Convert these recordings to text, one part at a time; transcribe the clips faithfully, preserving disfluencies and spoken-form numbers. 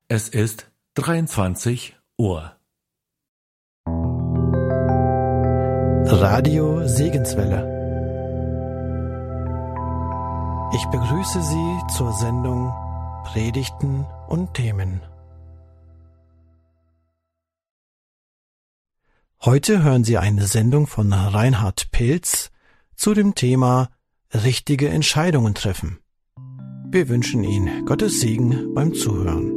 Es ist dreiundzwanzig Uhr. Radio Segenswelle. Ich begrüße Sie zur Sendung Predigten und Themen. Heute hören Sie eine Sendung von Reinhard Pilz zu dem Thema richtige Entscheidungen treffen. Wir wünschen Ihnen Gottes Segen beim Zuhören.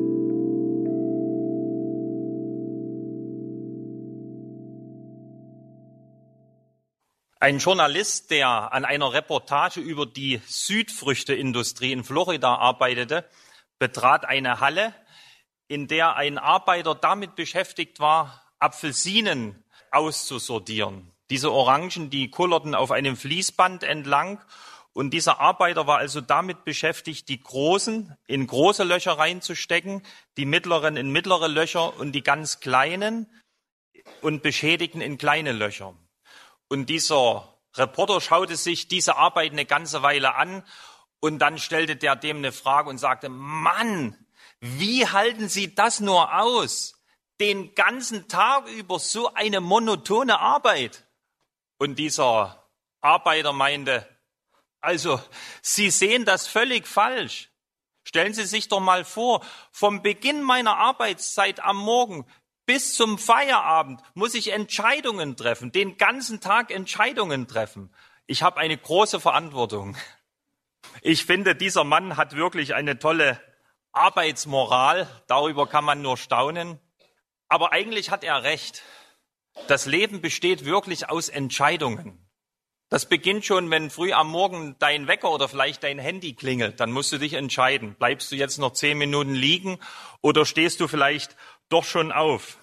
Ein Journalist, der an einer Reportage über die Südfrüchteindustrie in Florida arbeitete, betrat eine Halle, in der ein Arbeiter damit beschäftigt war, Apfelsinen auszusortieren. Diese Orangen, die kullerten auf einem Fließband entlang, und dieser Arbeiter war also damit beschäftigt, die großen in große Löcher reinzustecken, die mittleren in mittlere Löcher und die ganz kleinen und beschädigten in kleine Löcher. Und dieser Reporter schaute sich diese Arbeit eine ganze Weile an und dann stellte der dem eine Frage und sagte: Mann, wie halten Sie das nur aus? Den ganzen Tag über so eine monotone Arbeit. Und dieser Arbeiter meinte: Also, Sie sehen das völlig falsch. Stellen Sie sich doch mal vor, vom Beginn meiner Arbeitszeit am Morgen bis zum Feierabend muss ich Entscheidungen treffen, den ganzen Tag Entscheidungen treffen. Ich habe eine große Verantwortung. Ich finde, dieser Mann hat wirklich eine tolle Arbeitsmoral. Darüber kann man nur staunen. Aber eigentlich hat er recht. Das Leben besteht wirklich aus Entscheidungen. Das beginnt schon, wenn früh am Morgen dein Wecker oder vielleicht dein Handy klingelt. Dann musst du dich entscheiden. Bleibst du jetzt noch zehn Minuten liegen oder stehst du vielleicht doch schon auf?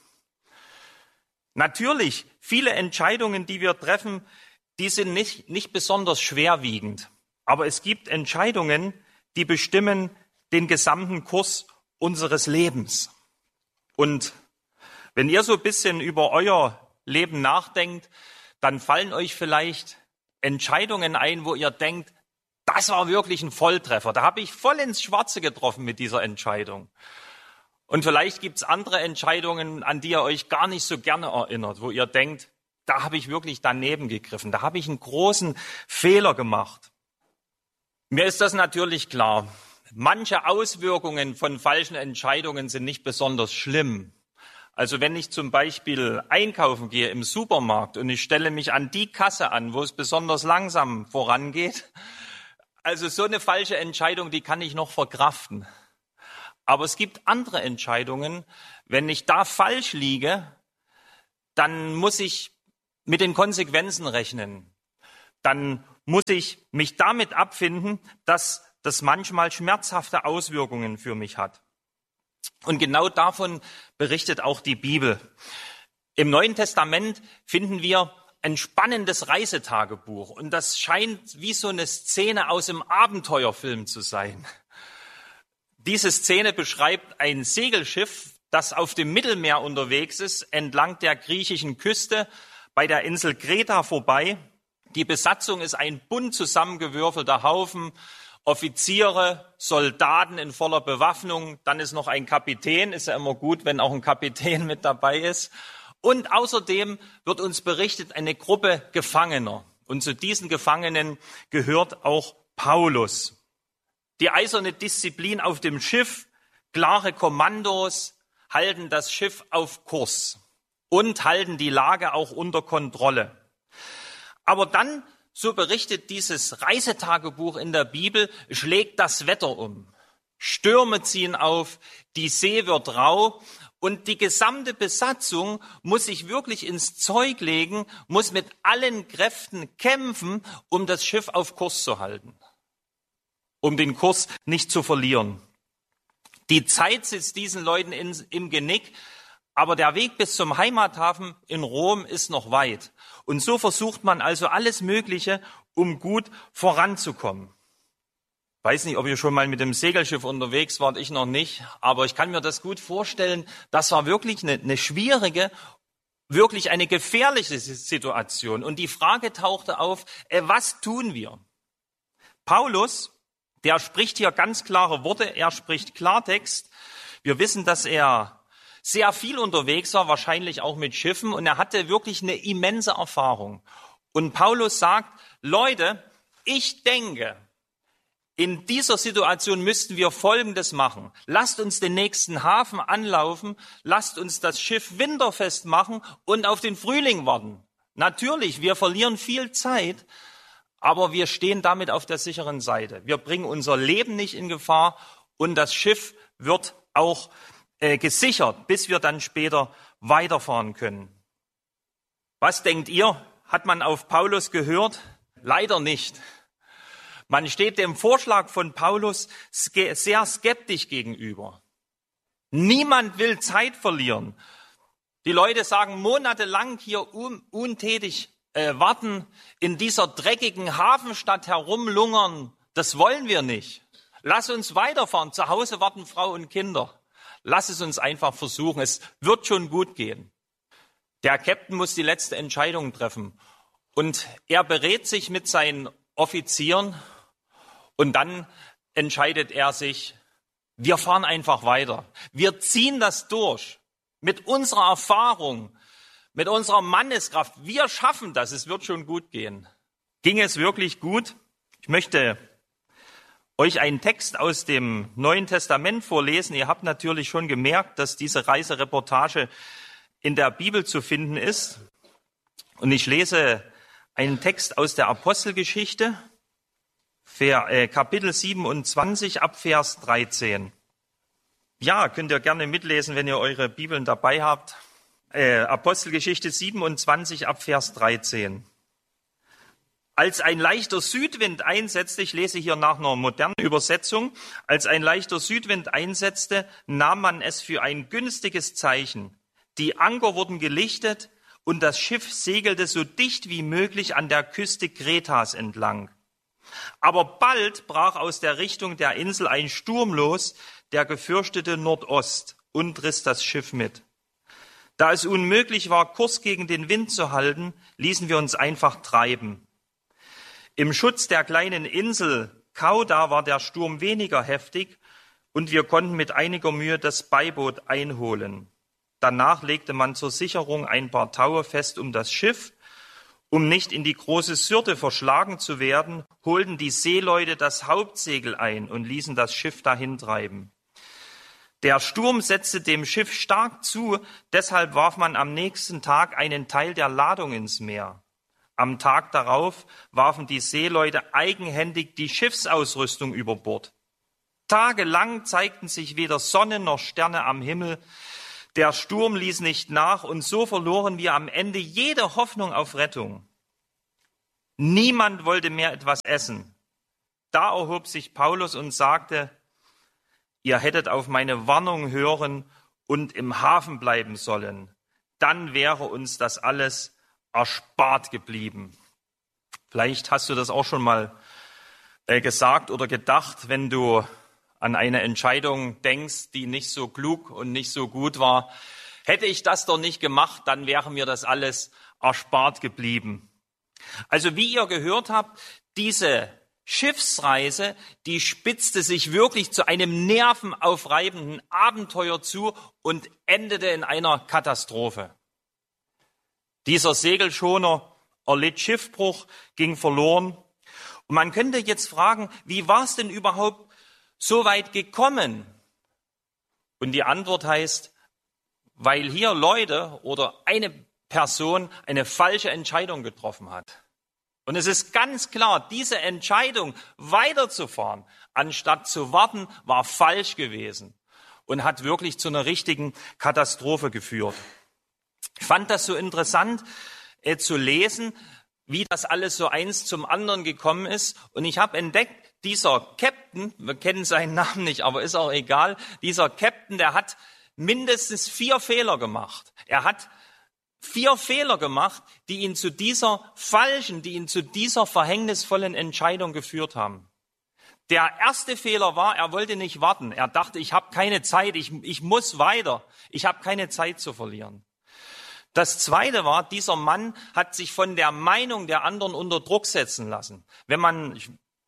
Natürlich, viele Entscheidungen, die wir treffen, die sind nicht, nicht besonders schwerwiegend. Aber es gibt Entscheidungen, die bestimmen den gesamten Kurs unseres Lebens. Und wenn ihr so ein bisschen über euer Leben nachdenkt, dann fallen euch vielleicht Entscheidungen ein, wo ihr denkt, das war wirklich ein Volltreffer. Da habe ich voll ins Schwarze getroffen mit dieser Entscheidung. Und vielleicht gibt es andere Entscheidungen, an die ihr euch gar nicht so gerne erinnert, wo ihr denkt, da habe ich wirklich daneben gegriffen, da habe ich einen großen Fehler gemacht. Mir ist das natürlich klar. Manche Auswirkungen von falschen Entscheidungen sind nicht besonders schlimm. Also wenn ich zum Beispiel einkaufen gehe im Supermarkt und ich stelle mich an die Kasse an, wo es besonders langsam vorangeht, also so eine falsche Entscheidung, die kann ich noch verkraften. Aber es gibt andere Entscheidungen, wenn ich da falsch liege, dann muss ich mit den Konsequenzen rechnen. Dann muss ich mich damit abfinden, dass das manchmal schmerzhafte Auswirkungen für mich hat. Und genau davon berichtet auch die Bibel. Im Neuen Testament finden wir ein spannendes Reisetagebuch. Und das scheint wie so eine Szene aus einem Abenteuerfilm zu sein. Diese Szene beschreibt ein Segelschiff, das auf dem Mittelmeer unterwegs ist, entlang der griechischen Küste, bei der Insel Kreta vorbei. Die Besatzung ist ein bunt zusammengewürfelter Haufen, Offiziere, Soldaten in voller Bewaffnung, dann ist noch ein Kapitän, ist ja immer gut, wenn auch ein Kapitän mit dabei ist. Und außerdem wird uns berichtet, eine Gruppe Gefangener. Und zu diesen Gefangenen gehört auch Paulus. Die eiserne Disziplin auf dem Schiff, klare Kommandos, halten das Schiff auf Kurs und halten die Lage auch unter Kontrolle. Aber dann, so berichtet dieses Reisetagebuch in der Bibel, schlägt das Wetter um. Stürme ziehen auf, die See wird rau und die gesamte Besatzung muss sich wirklich ins Zeug legen, muss mit allen Kräften kämpfen, um das Schiff auf Kurs zu halten, um den Kurs nicht zu verlieren. Die Zeit sitzt diesen Leuten in, im Genick, aber der Weg bis zum Heimathafen in Rom ist noch weit. Und so versucht man also alles Mögliche, um gut voranzukommen. Ich weiß nicht, ob ihr schon mal mit dem Segelschiff unterwegs wart, ich noch nicht, aber ich kann mir das gut vorstellen. Das war wirklich eine, eine schwierige, wirklich eine gefährliche Situation. Und die Frage tauchte auf, äh, was tun wir? Paulus, der spricht hier ganz klare Worte, er spricht Klartext. Wir wissen, dass er sehr viel unterwegs war, wahrscheinlich auch mit Schiffen, und er hatte wirklich eine immense Erfahrung. Und Paulus sagt, Leute, ich denke, in dieser Situation müssten wir Folgendes machen. Lasst uns den nächsten Hafen anlaufen, lasst uns das Schiff winterfest machen und auf den Frühling warten. Natürlich, wir verlieren viel Zeit, aber wir stehen damit auf der sicheren Seite. Wir bringen unser Leben nicht in Gefahr und das Schiff wird auch äh, gesichert, bis wir dann später weiterfahren können. Was denkt ihr? Hat man auf Paulus gehört? Leider nicht. Man steht dem Vorschlag von Paulus sehr skeptisch gegenüber. Niemand will Zeit verlieren. Die Leute sagen monatelang hier un- untätig äh, warten, in dieser dreckigen Hafenstadt herumlungern. Das wollen wir nicht. Lass uns weiterfahren. Zu Hause warten Frau und Kinder. Lass es uns einfach versuchen. Es wird schon gut gehen. Der Captain muss die letzte Entscheidung treffen. Und er berät sich mit seinen Offizieren. Und dann entscheidet er sich, wir fahren einfach weiter. Wir ziehen das durch. Mit unserer Erfahrung, mit unserer Manneskraft. Wir schaffen das. Es wird schon gut gehen. Ging es wirklich gut? Ich möchte euch einen Text aus dem Neuen Testament vorlesen. Ihr habt natürlich schon gemerkt, dass diese Reisereportage in der Bibel zu finden ist. Und ich lese einen Text aus der Apostelgeschichte, Kapitel siebenundzwanzig, ab Vers dreizehn. Ja, könnt ihr gerne mitlesen, wenn ihr eure Bibeln dabei habt. Äh, Apostelgeschichte siebenundzwanzig, ab Vers dreizehn. Als ein leichter Südwind einsetzte, ich lese hier nach einer modernen Übersetzung, als ein leichter Südwind einsetzte, nahm man es für ein günstiges Zeichen. Die Anker wurden gelichtet und das Schiff segelte so dicht wie möglich an der Küste Kretas entlang. Aber bald brach aus der Richtung der Insel ein Sturm los, der gefürchtete Nordost, und riss das Schiff mit. Da es unmöglich war, Kurs gegen den Wind zu halten, ließen wir uns einfach treiben. Im Schutz der kleinen Insel Cauda war der Sturm weniger heftig und wir konnten mit einiger Mühe das Beiboot einholen. Danach legte man zur Sicherung ein paar Taue fest um das Schiff. Um nicht in die große Syrte verschlagen zu werden, holten die Seeleute das Hauptsegel ein und ließen das Schiff dahintreiben. Der Sturm setzte dem Schiff stark zu, deshalb warf man am nächsten Tag einen Teil der Ladung ins Meer. Am Tag darauf warfen die Seeleute eigenhändig die Schiffsausrüstung über Bord. Tagelang zeigten sich weder Sonne noch Sterne am Himmel. Der Sturm ließ nicht nach und so verloren wir am Ende jede Hoffnung auf Rettung. Niemand wollte mehr etwas essen. Da erhob sich Paulus und sagte, ihr hättet auf meine Warnung hören und im Hafen bleiben sollen. Dann wäre uns das alles erspart geblieben. Vielleicht hast du das auch schon mal äh, gesagt oder gedacht, wenn du an eine Entscheidung denkst, die nicht so klug und nicht so gut war. Hätte ich das doch nicht gemacht, dann wäre mir das alles erspart geblieben. Also wie ihr gehört habt, diese Schiffsreise, die spitzte sich wirklich zu einem nervenaufreibenden Abenteuer zu und endete in einer Katastrophe. Dieser Segelschoner erlitt Schiffbruch, ging verloren. Und man könnte jetzt fragen, wie war es denn überhaupt so weit gekommen? Und die Antwort heißt, weil hier Leute oder eine Person eine falsche Entscheidung getroffen hat. Und es ist ganz klar, diese Entscheidung weiterzufahren, anstatt zu warten, war falsch gewesen und hat wirklich zu einer richtigen Katastrophe geführt. Ich fand das so interessant äh, zu lesen, wie das alles so eins zum anderen gekommen ist. Und ich habe entdeckt, dieser Captain, wir kennen seinen Namen nicht, aber ist auch egal, dieser Captain, der hat mindestens vier Fehler gemacht. Er hat vier Fehler gemacht, die ihn zu dieser falschen, die ihn zu dieser verhängnisvollen Entscheidung geführt haben. Der erste Fehler war, er wollte nicht warten. Er dachte, ich habe keine Zeit, ich, ich muss weiter. Ich habe keine Zeit zu verlieren. Das zweite war, dieser Mann hat sich von der Meinung der anderen unter Druck setzen lassen. Wenn man, ich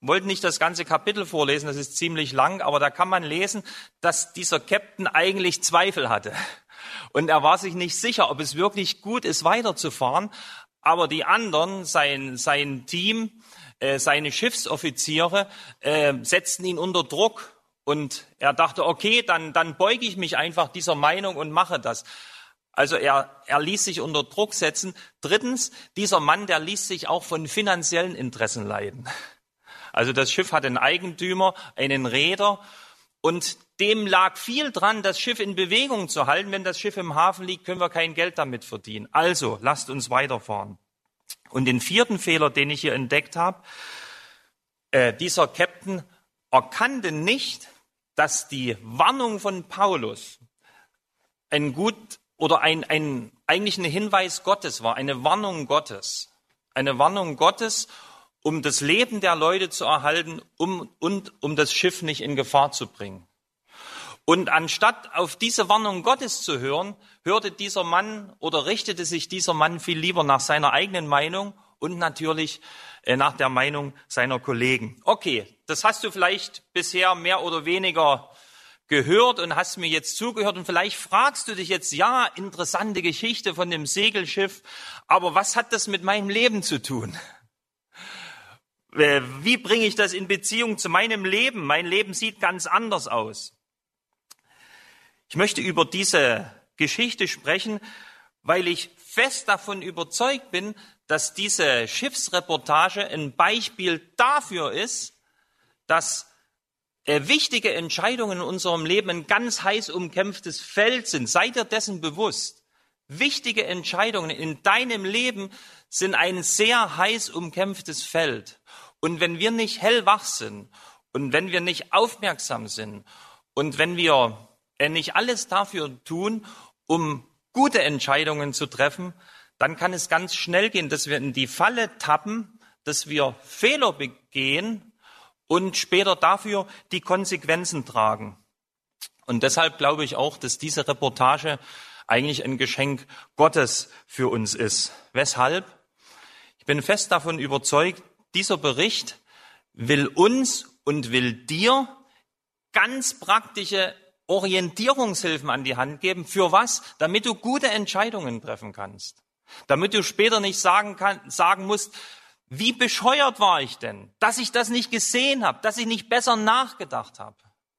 wollte nicht das ganze Kapitel vorlesen, das ist ziemlich lang, aber da kann man lesen, dass dieser Captain eigentlich Zweifel hatte. Und er war sich nicht sicher, ob es wirklich gut ist, weiterzufahren. Aber die anderen, sein, sein Team, äh, seine Schiffsoffiziere, äh, setzten ihn unter Druck. Und er dachte, okay, dann, dann beuge ich mich einfach dieser Meinung und mache das. Also er, er ließ sich unter Druck setzen. Drittens, dieser Mann, der ließ sich auch von finanziellen Interessen leiten. Also das Schiff hat einen Eigentümer, einen Reeder, und dem lag viel dran, das Schiff in Bewegung zu halten. Wenn das Schiff im Hafen liegt, können wir kein Geld damit verdienen. Also, lasst uns weiterfahren. Und den vierten Fehler, den ich hier entdeckt habe, äh, dieser Captain erkannte nicht, dass die Warnung von Paulus ein gut oder ein, ein eigentlich ein Hinweis Gottes war, eine Warnung Gottes, eine Warnung Gottes, um das Leben der Leute zu erhalten, um, und um das Schiff nicht in Gefahr zu bringen. Und anstatt auf diese Warnung Gottes zu hören, hörte dieser Mann oder richtete sich dieser Mann viel lieber nach seiner eigenen Meinung und natürlich äh, nach der Meinung seiner Kollegen. Okay, das hast du vielleicht bisher mehr oder weniger gehört und hast mir jetzt zugehört, und vielleicht fragst du dich jetzt, ja, interessante Geschichte von dem Segelschiff, aber was hat das mit meinem Leben zu tun? Wie bringe ich das in Beziehung zu meinem Leben? Mein Leben sieht ganz anders aus. Ich möchte über diese Geschichte sprechen, weil ich fest davon überzeugt bin, dass diese Schiffsreportage ein Beispiel dafür ist, dass wichtige Entscheidungen in unserem Leben ein ganz heiß umkämpftes Feld sind. Sei dir dessen bewusst. Wichtige Entscheidungen in deinem Leben sind ein sehr heiß umkämpftes Feld. Und wenn wir nicht hellwach sind und wenn wir nicht aufmerksam sind und wenn wir nicht alles dafür tun, um gute Entscheidungen zu treffen, dann kann es ganz schnell gehen, dass wir in die Falle tappen, dass wir Fehler begehen und später dafür die Konsequenzen tragen. Und deshalb glaube ich auch, dass diese Reportage eigentlich ein Geschenk Gottes für uns ist. Weshalb? Ich bin fest davon überzeugt, dieser Bericht will uns und will dir ganz praktische Orientierungshilfen an die Hand geben. Für was? Damit du gute Entscheidungen treffen kannst. Damit du später nicht sagen, kann, sagen musst, wie bescheuert war ich denn, dass ich das nicht gesehen habe, dass ich nicht besser nachgedacht habe.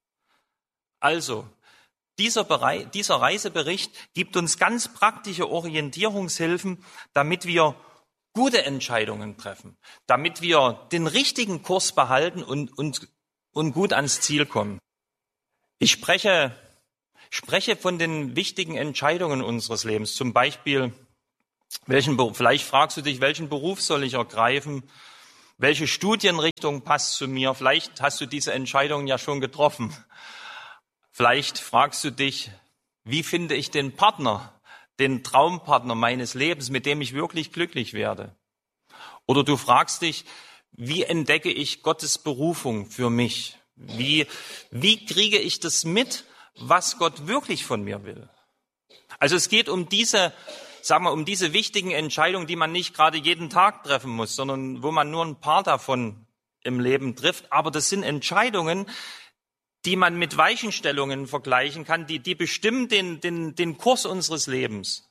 Also, dieser, Bereich, dieser Reisebericht gibt uns ganz praktische Orientierungshilfen, damit wir gute Entscheidungen treffen, damit wir den richtigen Kurs behalten und, und, und gut ans Ziel kommen. Ich spreche, spreche von den wichtigen Entscheidungen unseres Lebens. Zum Beispiel, welchen, vielleicht fragst du dich, welchen Beruf soll ich ergreifen? Welche Studienrichtung passt zu mir? Vielleicht hast du diese Entscheidungen ja schon getroffen. Vielleicht fragst du dich, wie finde ich den Partner? Den Traumpartner meines Lebens, mit dem ich wirklich glücklich werde. Oder du fragst dich, wie entdecke ich Gottes Berufung für mich? Wie, wie kriege ich das mit, was Gott wirklich von mir will? Also es geht um diese, sagen wir, um diese wichtigen Entscheidungen, die man nicht gerade jeden Tag treffen muss, sondern wo man nur ein paar davon im Leben trifft. Aber das sind Entscheidungen, die man mit Weichenstellungen vergleichen kann, die, die bestimmen den, den, den Kurs unseres Lebens.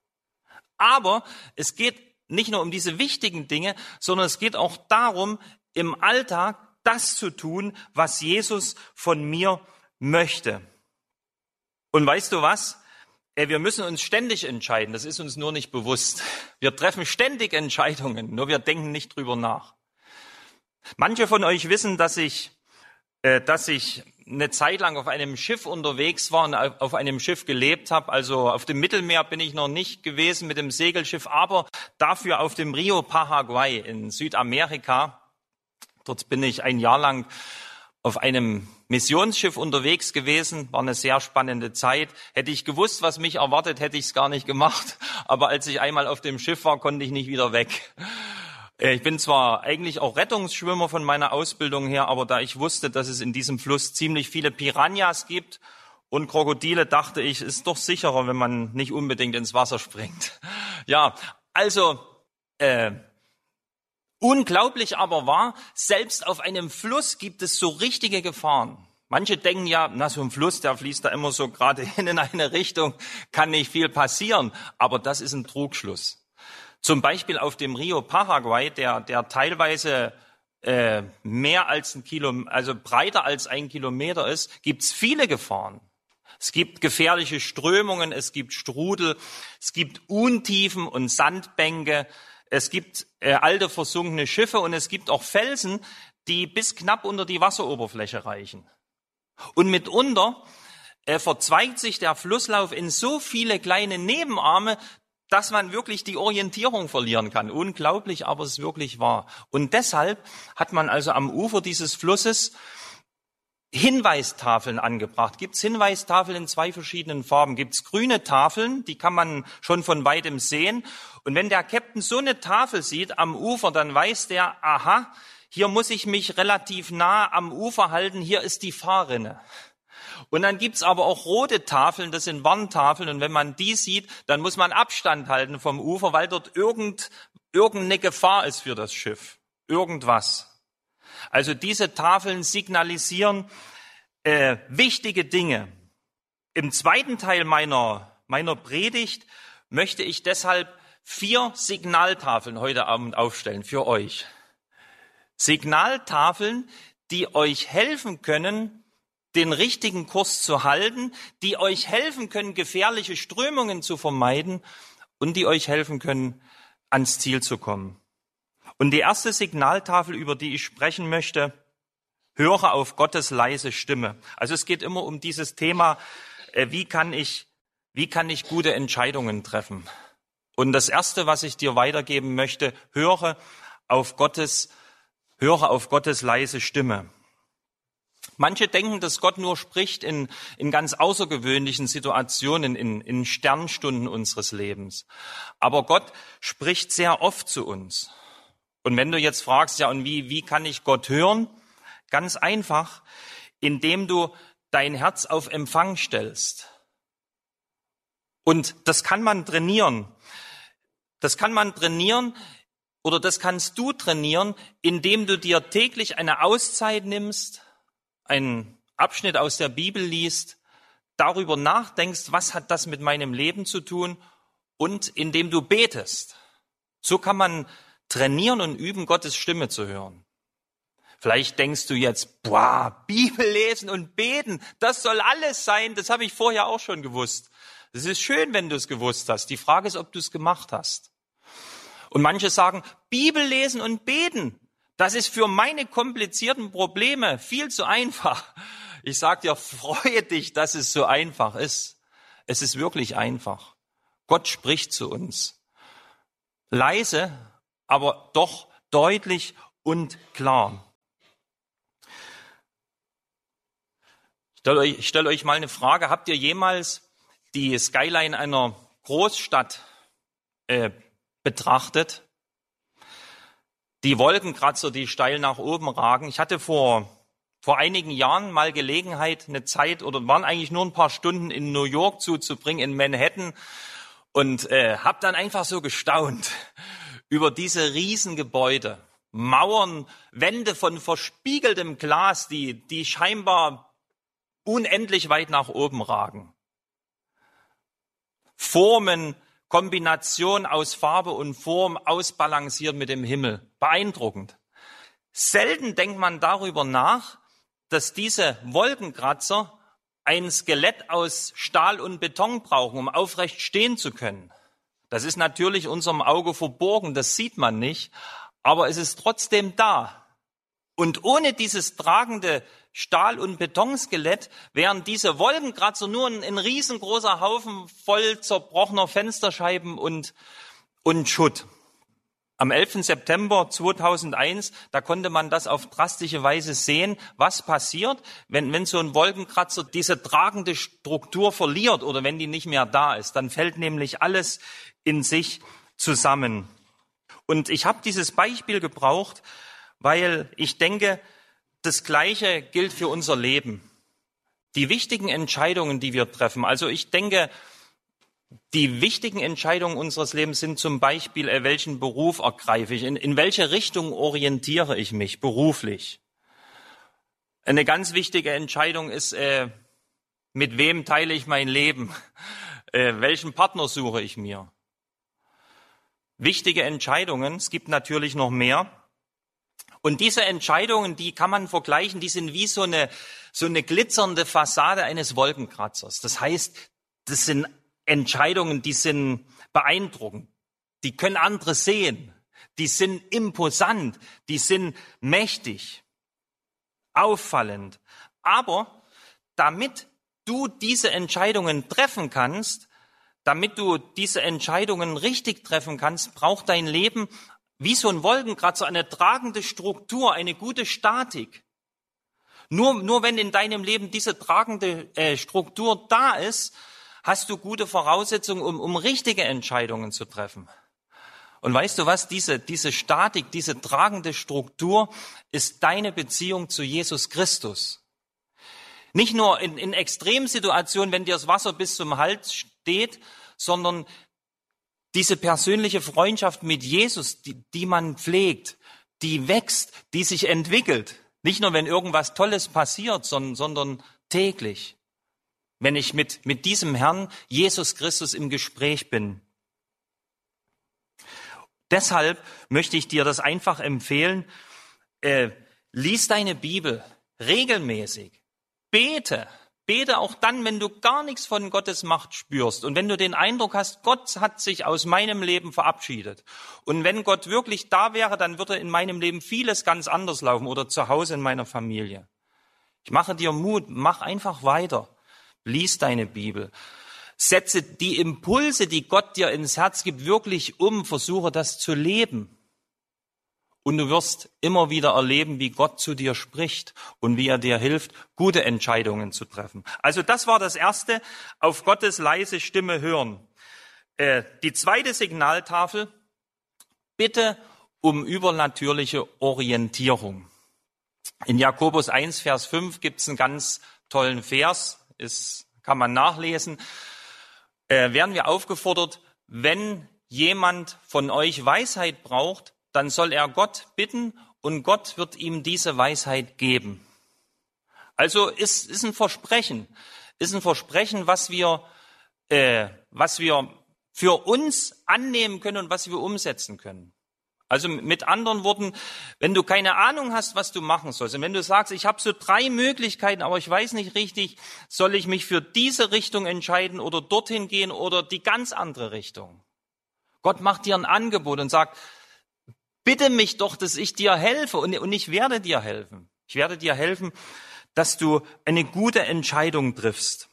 Aber es geht nicht nur um diese wichtigen Dinge, sondern es geht auch darum, im Alltag das zu tun, was Jesus von mir möchte. Und weißt du was? Wir müssen uns ständig entscheiden, das ist uns nur nicht bewusst. Wir treffen ständig Entscheidungen, nur wir denken nicht drüber nach. Manche von euch wissen, dass ich dass ich eine Zeit lang auf einem Schiff unterwegs war und auf einem Schiff gelebt habe. Also auf dem Mittelmeer bin ich noch nicht gewesen mit dem Segelschiff, aber dafür auf dem Rio Paraguay in Südamerika. Dort bin ich ein Jahr lang auf einem Missionsschiff unterwegs gewesen. War eine sehr spannende Zeit. Hätte ich gewusst, was mich erwartet, hätte ich es gar nicht gemacht. Aber als ich einmal auf dem Schiff war, konnte ich nicht wieder weg. Ich bin zwar eigentlich auch Rettungsschwimmer von meiner Ausbildung her, aber da ich wusste, dass es in diesem Fluss ziemlich viele Piranhas gibt und Krokodile, dachte ich, ist doch sicherer, wenn man nicht unbedingt ins Wasser springt. Ja, also äh, Unglaublich aber wahr, selbst auf einem Fluss gibt es so richtige Gefahren. Manche denken ja, na, so ein Fluss, der fließt da immer so gerade hin in eine Richtung, kann nicht viel passieren. Aber das ist ein Trugschluss. Zum Beispiel auf dem Rio Paraguay, der, der teilweise äh, mehr als ein Kilometer, also breiter als ein Kilometer ist, gibt's viele Gefahren. Es gibt gefährliche Strömungen, es gibt Strudel, es gibt Untiefen und Sandbänke, es gibt äh, alte versunkene Schiffe und es gibt auch Felsen, die bis knapp unter die Wasseroberfläche reichen. Und mitunter äh, verzweigt sich der Flusslauf in so viele kleine Nebenarme, dass man wirklich die Orientierung verlieren kann. Unglaublich, aber es ist wirklich wahr. Und deshalb hat man also am Ufer dieses Flusses Hinweistafeln angebracht. Gibt's Hinweistafeln in zwei verschiedenen Farben. Gibt's grüne Tafeln, die kann man schon von weitem sehen. Und wenn der Captain so eine Tafel sieht am Ufer, dann weiß der, aha, hier muss ich mich relativ nah am Ufer halten, hier ist die Fahrrinne. Und dann gibt's aber auch rote Tafeln, das sind Warntafeln. Und wenn man die sieht, dann muss man Abstand halten vom Ufer, weil dort irgend, irgendeine Gefahr ist für das Schiff. Irgendwas. Also diese Tafeln signalisieren äh, wichtige Dinge. Im zweiten Teil meiner, meiner Predigt möchte ich deshalb vier Signaltafeln heute Abend aufstellen für euch. Signaltafeln, die euch helfen können, den richtigen Kurs zu halten, die euch helfen können, gefährliche Strömungen zu vermeiden und die euch helfen können, ans Ziel zu kommen. Und die erste Signaltafel, über die ich sprechen möchte, höre auf Gottes leise Stimme. Also es geht immer um dieses Thema, äh, wie kann ich, wie kann ich gute Entscheidungen treffen? Und das erste, was ich dir weitergeben möchte, höre auf Gottes, höre auf Gottes leise Stimme. Manche denken, dass Gott nur spricht in, in ganz außergewöhnlichen Situationen, in, in Sternstunden unseres Lebens. Aber Gott spricht sehr oft zu uns. Und wenn du jetzt fragst, ja, und wie, wie kann ich Gott hören? Ganz einfach, indem du dein Herz auf Empfang stellst. Und das kann man trainieren. Das kann man trainieren oder das kannst du trainieren, indem du dir täglich eine Auszeit nimmst, einen Abschnitt aus der Bibel liest, darüber nachdenkst, was hat das mit meinem Leben zu tun und indem du betest. So kann man trainieren und üben, Gottes Stimme zu hören. Vielleicht denkst du jetzt, boah, Bibel lesen und beten, das soll alles sein, das habe ich vorher auch schon gewusst. Es ist schön, wenn du es gewusst hast. Die Frage ist, ob du es gemacht hast. Und manche sagen, Bibel lesen und beten, das ist für meine komplizierten Probleme viel zu einfach. Ich sage dir, freue dich, dass es so einfach ist. Es ist wirklich einfach. Gott spricht zu uns. Leise, aber doch deutlich und klar. Ich stelle euch, ich stelle euch mal eine Frage. Habt ihr jemals die Skyline einer Großstadt äh, betrachtet? Die Wolkenkratzer, die steil nach oben ragen. Ich hatte vor, vor einigen Jahren mal Gelegenheit, eine Zeit, oder waren eigentlich nur ein paar Stunden in New York zuzubringen, in Manhattan. Und äh, habe dann einfach so gestaunt über diese Riesengebäude, Mauern, Wände von verspiegeltem Glas, die, die scheinbar unendlich weit nach oben ragen. Formen, Kombination aus Farbe und Form, ausbalanciert mit dem Himmel. Beeindruckend. Selten denkt man darüber nach, dass diese Wolkenkratzer ein Skelett aus Stahl und Beton brauchen, um aufrecht stehen zu können. Das ist natürlich unserem Auge verborgen, das sieht man nicht, aber es ist trotzdem da. Und ohne dieses tragende Stahl- und Betonskelett wären diese Wolkenkratzer nur ein, ein riesengroßer Haufen voll zerbrochener Fensterscheiben und, und Schutt. Am elften September zweitausendeins, da konnte man das auf drastische Weise sehen, was passiert, wenn, wenn so ein Wolkenkratzer diese tragende Struktur verliert oder wenn die nicht mehr da ist. Dann fällt nämlich alles in sich zusammen. Und ich habe dieses Beispiel gebraucht, weil ich denke, das Gleiche gilt für unser Leben. Die wichtigen Entscheidungen, die wir treffen. Also ich denke, Die wichtigen Entscheidungen unseres Lebens sind zum Beispiel, äh, welchen Beruf ergreife ich, in, in welche Richtung orientiere ich mich beruflich. Eine ganz wichtige Entscheidung ist, äh, mit wem teile ich mein Leben, äh, welchen Partner suche ich mir. Wichtige Entscheidungen, es gibt natürlich noch mehr. Und diese Entscheidungen, die kann man vergleichen, die sind wie so eine, so eine glitzernde Fassade eines Wolkenkratzers. Das heißt, das sind Entscheidungen, die sind beeindruckend. Die können andere sehen. Die sind imposant. Die sind mächtig. Auffallend. Aber damit du diese Entscheidungen treffen kannst, damit du diese Entscheidungen richtig treffen kannst, braucht dein Leben wie so ein Wolkenkratzer eine tragende Struktur, eine gute Statik. Nur, nur wenn in deinem Leben diese tragende äh, Struktur da ist, hast du gute Voraussetzungen, um, um richtige Entscheidungen zu treffen. Und weißt du was? Diese, diese Statik, diese tragende Struktur ist deine Beziehung zu Jesus Christus. Nicht nur in, in Extremsituationen, wenn dir das Wasser bis zum Hals steht, sondern diese persönliche Freundschaft mit Jesus, die, die man pflegt, die wächst, die sich entwickelt. Nicht nur, wenn irgendwas Tolles passiert, sondern, sondern täglich. Wenn ich mit, mit diesem Herrn, Jesus Christus, im Gespräch bin. Deshalb möchte ich dir das einfach empfehlen. Äh, lies deine Bibel regelmäßig. Bete. Bete auch dann, wenn du gar nichts von Gottes Macht spürst und wenn du den Eindruck hast, Gott hat sich aus meinem Leben verabschiedet. Und wenn Gott wirklich da wäre, dann würde in meinem Leben vieles ganz anders laufen oder zu Hause in meiner Familie. Ich mache dir Mut, mach einfach weiter. Lies deine Bibel. Setze die Impulse, die Gott dir ins Herz gibt, wirklich um. Versuche das zu leben. Und du wirst immer wieder erleben, wie Gott zu dir spricht und wie er dir hilft, gute Entscheidungen zu treffen. Also das war das Erste, auf Gottes leise Stimme hören. Äh, die zweite Signaltafel, bitte um übernatürliche Orientierung. In Jakobus eins, Vers fünf gibt es einen ganz tollen Vers, ist, kann man nachlesen. Äh, werden wir aufgefordert, wenn jemand von euch Weisheit braucht, dann soll er Gott bitten und Gott wird ihm diese Weisheit geben. Also ist, ist ein Versprechen, ist ein Versprechen, was wir, äh, was wir für uns annehmen können und was wir umsetzen können. Also mit anderen Worten, wenn du keine Ahnung hast, was du machen sollst, und wenn du sagst, ich habe so drei Möglichkeiten, aber ich weiß nicht richtig, soll ich mich für diese Richtung entscheiden oder dorthin gehen oder die ganz andere Richtung. Gott macht dir ein Angebot und sagt, bitte mich doch, dass ich dir helfe und, und ich werde dir helfen. Ich werde dir helfen, dass du eine gute Entscheidung triffst.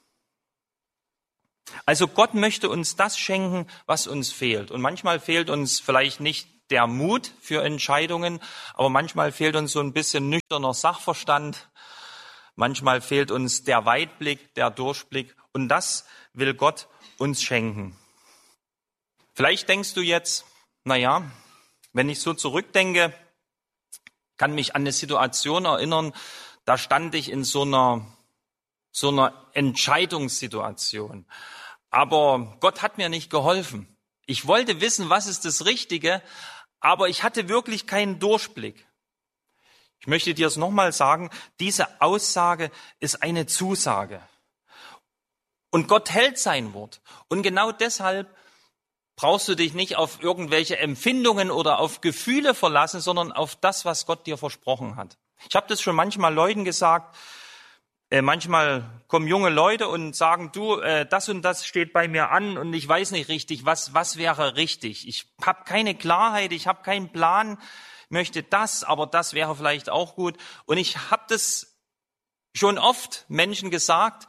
Also Gott möchte uns das schenken, was uns fehlt. Und manchmal fehlt uns vielleicht nicht der Mut für Entscheidungen, aber manchmal fehlt uns so ein bisschen nüchterner Sachverstand. Manchmal fehlt uns der Weitblick, der Durchblick. Und das will Gott uns schenken. Vielleicht denkst du jetzt, na ja, wenn ich so zurückdenke, kann mich an eine Situation erinnern, da stand ich in so einer, so einer Entscheidungssituation. Aber Gott hat mir nicht geholfen. Ich wollte wissen, was ist das Richtige, aber ich hatte wirklich keinen Durchblick. Ich möchte dir es nochmal sagen, diese Aussage ist eine Zusage. Und Gott hält sein Wort. Und genau deshalb brauchst du dich nicht auf irgendwelche Empfindungen oder auf Gefühle verlassen, sondern auf das, was Gott dir versprochen hat. Ich habe das schon manchmal Leuten gesagt, äh, manchmal kommen junge Leute und sagen, du, äh, das und das steht bei mir an und ich weiß nicht richtig, was, was wäre richtig. Ich habe keine Klarheit, ich habe keinen Plan, möchte das, aber das wäre vielleicht auch gut. Und ich habe das schon oft Menschen gesagt,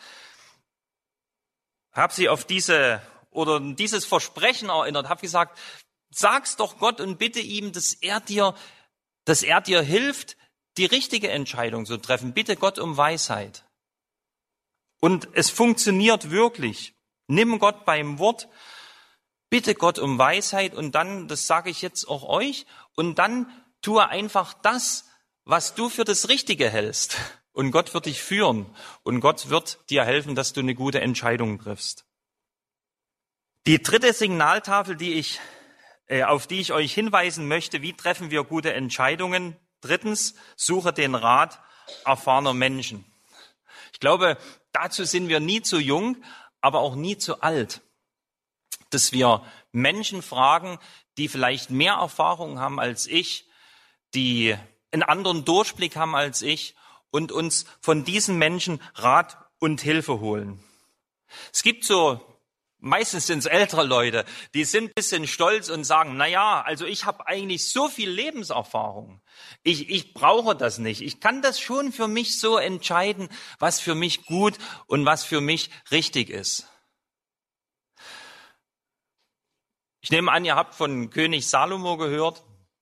habe sie auf diese oder dieses Versprechen erinnert, habe gesagt, sag's doch Gott und bitte ihm, dass er dir, dass er dir hilft, die richtige Entscheidung zu treffen. Bitte Gott um Weisheit. Und es funktioniert wirklich. Nimm Gott beim Wort, bitte Gott um Weisheit und dann, das sage ich jetzt auch euch, und dann tue einfach das, was du für das Richtige hältst. Und Gott wird dich führen und Gott wird dir helfen, dass du eine gute Entscheidung triffst. Die dritte Signaltafel, die ich, äh, auf die ich euch hinweisen möchte, wie treffen wir gute Entscheidungen? Drittens, suche den Rat erfahrener Menschen. Ich glaube, dazu sind wir nie zu jung, aber auch nie zu alt, dass wir Menschen fragen, die vielleicht mehr Erfahrung haben als ich, die einen anderen Durchblick haben als ich und uns von diesen Menschen Rat und Hilfe holen. Es gibt so, meistens sind es ältere Leute, die sind ein bisschen stolz und sagen, na ja, also ich habe eigentlich so viel Lebenserfahrung. Ich, ich brauche das nicht. Ich kann das schon für mich so entscheiden, was für mich gut und was für mich richtig ist. Ich nehme an, ihr habt von König Salomo gehört.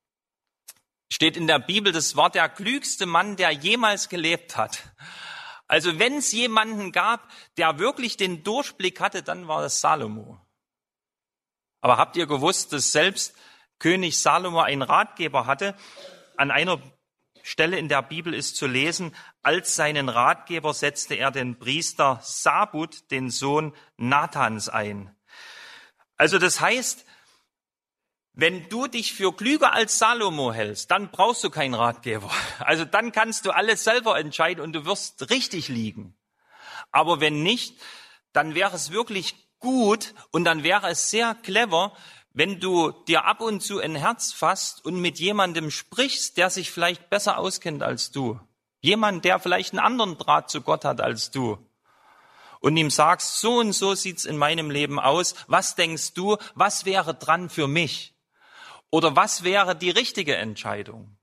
Steht in der Bibel, das war der klügste Mann, der jemals gelebt hat. Also wenn es jemanden gab, der wirklich den Durchblick hatte, dann war das Salomo. Aber habt ihr gewusst, dass selbst König Salomo einen Ratgeber hatte? An einer Stelle in der Bibel ist zu lesen, als seinen Ratgeber setzte er den Priester Sabut, den Sohn Nathans, ein. Also das heißt, wenn du dich für klüger als Salomo hältst, dann brauchst du keinen Ratgeber. Also dann kannst du alles selber entscheiden und du wirst richtig liegen. Aber wenn nicht, dann wäre es wirklich gut und dann wäre es sehr clever, wenn du dir ab und zu ein Herz fasst und mit jemandem sprichst, der sich vielleicht besser auskennt als du. Jemand, der vielleicht einen anderen Draht zu Gott hat als du. Und ihm sagst, so und so sieht's in meinem Leben aus. Was denkst du, was wäre dran für mich? Oder was wäre die richtige Entscheidung?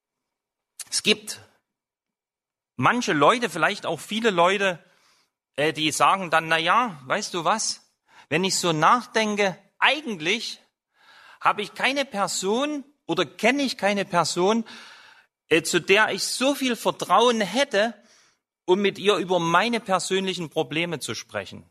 Es gibt manche Leute, vielleicht auch viele Leute, die sagen dann, na ja, weißt du was? Wenn ich so nachdenke, eigentlich habe ich keine Person oder kenne ich keine Person, zu der ich so viel Vertrauen hätte, um mit ihr über meine persönlichen Probleme zu sprechen.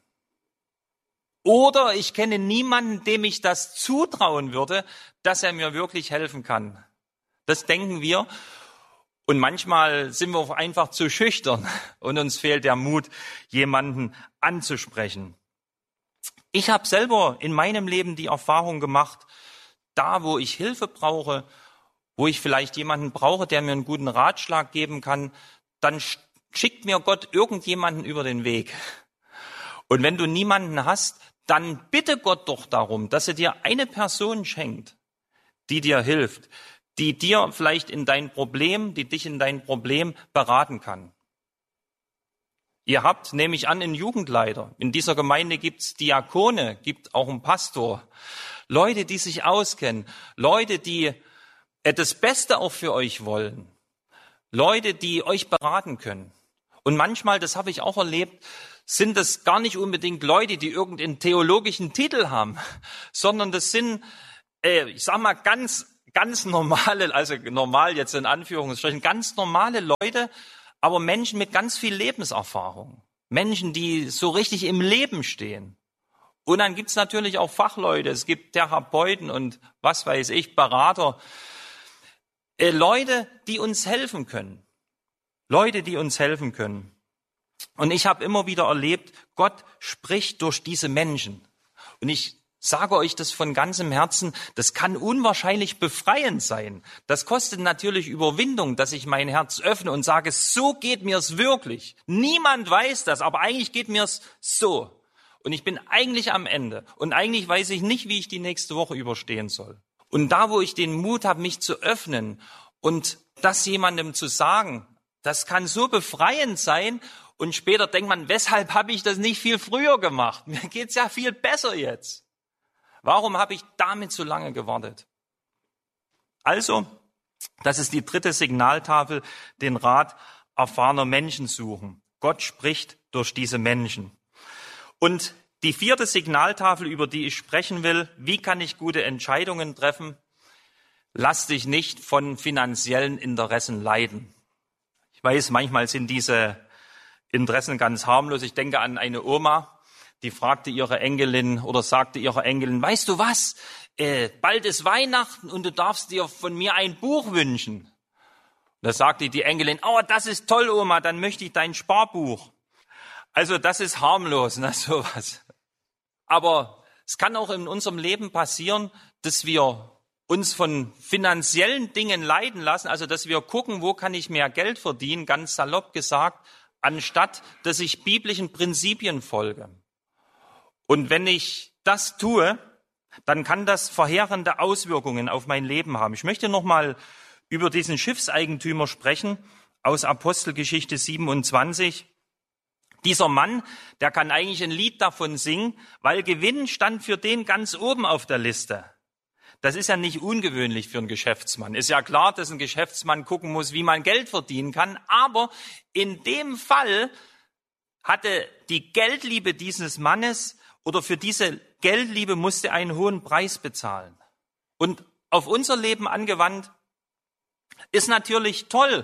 Oder ich kenne niemanden, dem ich das zutrauen würde, dass er mir wirklich helfen kann. Das denken wir. Und manchmal sind wir auch einfach zu schüchtern und uns fehlt der Mut, jemanden anzusprechen. Ich habe selber in meinem Leben die Erfahrung gemacht, da wo ich Hilfe brauche, wo ich vielleicht jemanden brauche, der mir einen guten Ratschlag geben kann, dann schickt mir Gott irgendjemanden über den Weg. Und wenn du niemanden hast, dann bitte Gott doch darum, dass er dir eine Person schenkt, die dir hilft, die dir vielleicht in dein Problem, die dich in dein Problem beraten kann. Ihr habt, nehme ich an, einen Jugendleiter. In dieser Gemeinde gibt's Diakone, gibt auch einen Pastor. Leute, die sich auskennen. Leute, die das Beste auch für euch wollen. Leute, die euch beraten können. Und manchmal, das habe ich auch erlebt, sind das gar nicht unbedingt Leute, die irgendeinen theologischen Titel haben, sondern das sind, äh, ich sag mal, ganz, ganz normale, also normal jetzt in Anführungsstrichen, ganz normale Leute, aber Menschen mit ganz viel Lebenserfahrung. Menschen, die so richtig im Leben stehen. Und dann gibt's natürlich auch Fachleute, es gibt Therapeuten und was weiß ich, Berater. Äh, Leute, die uns helfen können. Leute, die uns helfen können. Und ich habe immer wieder erlebt, Gott spricht durch diese Menschen. Und ich sage euch das von ganzem Herzen, das kann unwahrscheinlich befreiend sein. Das kostet natürlich Überwindung, dass ich mein Herz öffne und sage, so geht mir's wirklich. Niemand weiß das, aber eigentlich geht mir's so. Und ich bin eigentlich am Ende. Und eigentlich weiß ich nicht, wie ich die nächste Woche überstehen soll. Und da, wo ich den Mut habe, mich zu öffnen und das jemandem zu sagen, das kann so befreiend sein. Und später denkt man, weshalb habe ich das nicht viel früher gemacht? Mir geht's ja viel besser jetzt. Warum habe ich damit so lange gewartet? Also, das ist die dritte Signaltafel, den Rat erfahrener Menschen suchen. Gott spricht durch diese Menschen. Und die vierte Signaltafel, über die ich sprechen will, wie kann ich gute Entscheidungen treffen? Lass dich nicht von finanziellen Interessen leiten. Ich weiß, manchmal sind diese Interessen ganz harmlos. Ich denke an eine Oma, die fragte ihre Enkelin oder sagte ihrer Enkelin, weißt du was, äh, bald ist Weihnachten und du darfst dir von mir ein Buch wünschen. Da sagte die Enkelin, oh, das ist toll, Oma, dann möchte ich dein Sparbuch. Also das ist harmlos, ne, sowas. Aber Es kann auch in unserem Leben passieren, dass wir uns von finanziellen Dingen leiten lassen, also dass wir gucken, wo kann ich mehr Geld verdienen, ganz salopp gesagt, anstatt dass ich biblischen Prinzipien folge. Und wenn ich das tue, dann kann das verheerende Auswirkungen auf mein Leben haben. Ich möchte nochmal über diesen Schiffseigentümer sprechen aus Apostelgeschichte siebenundzwanzig. Dieser Mann, der kann eigentlich ein Lied davon singen, weil Gewinn stand für den ganz oben auf der Liste. Das ist ja nicht ungewöhnlich für einen Geschäftsmann. Ist ja klar, dass ein Geschäftsmann gucken muss, wie man Geld verdienen kann. Aber in dem Fall hatte die Geldliebe dieses Mannes oder für diese Geldliebe musste er einen hohen Preis bezahlen. Und auf unser Leben angewandt ist natürlich toll.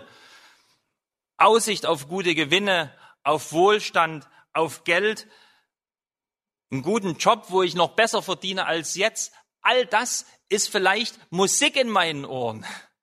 Aussicht auf gute Gewinne, auf Wohlstand, auf Geld, einen guten Job, wo ich noch besser verdiene als jetzt. All das ist vielleicht Musik in meinen Ohren.